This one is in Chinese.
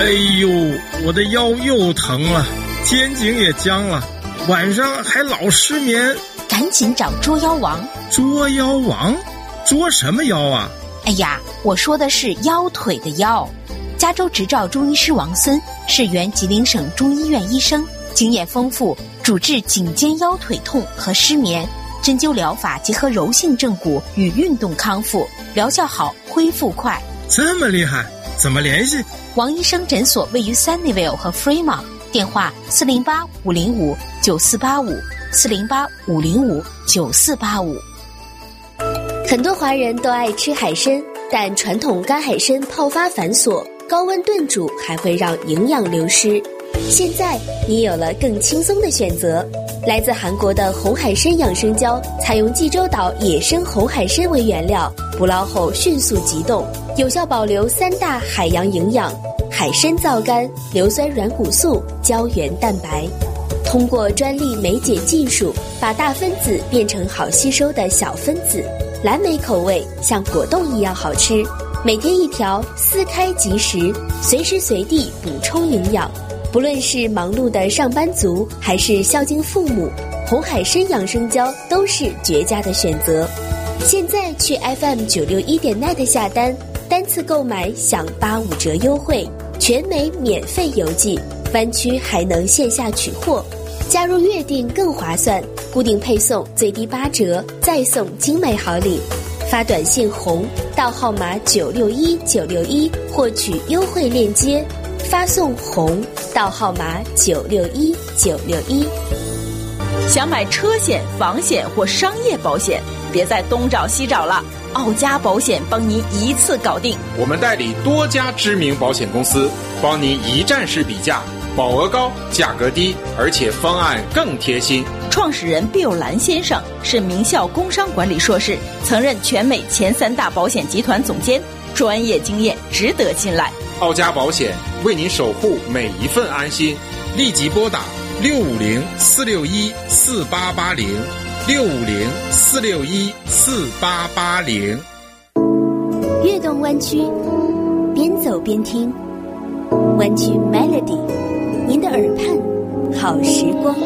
哎呦，我的腰又疼了，肩颈也僵了，晚上还老失眠。 赶紧找捉妖王。 捉妖王？捉什么妖啊？ 哎呀，我说的是腰腿的腰。加州执照中医师王森是原吉林省中医院医生，经验丰富，主治颈肩腰腿痛和失眠，针灸疗法结合柔性正骨与运动康复，疗效好，恢复快。 这么厉害，怎么联系？ 王医生诊所位于 Sunnyvale 和 Fremont， 电话408-505-9485，408-505-9485。 很多华人都爱吃海参，但传统干海参泡发繁琐，高温炖煮还会让营养流失。现在你有了更轻松的选择，来自韩国的红海参养生胶，采用济州岛野生红海参为原料，捕捞后迅速急冻，有效保留3大海洋营养：海参皂苷、硫酸软骨素、胶原蛋白。通过专利酶解技术，把大分子变成好吸收的小分子，蓝莓口味像果冻一样好吃。每天1条，撕开即食，随时随地补充营养。不论是忙碌的上班族，还是孝敬父母，红海参养生胶都是绝佳的选择。现在去 FM961.net 下单，单次购买享85折优惠，全美免费邮寄，湾区还能线下取货。加入月订更划算，固定配送最低8折，再送精美好礼。发短信红到号码961961获取优惠链接，发送红到号码961961。 想买车险、房险或商业保险，别再东找西找了，奥佳保险帮您一次搞定。 我们代理多家知名保险公司，帮您一站式比价，保额高，价格低，而且方案更贴心。 创始人毕友兰先生是名校工商管理硕士，曾任全美前3大保险集团总监，专业经验值得信赖。 奥佳保险为您守护每一份安心。 立即拨打650-461-4880，650-461-4880。 悦动湾区，边走边听，湾区 Melody， 您的耳畔好时光。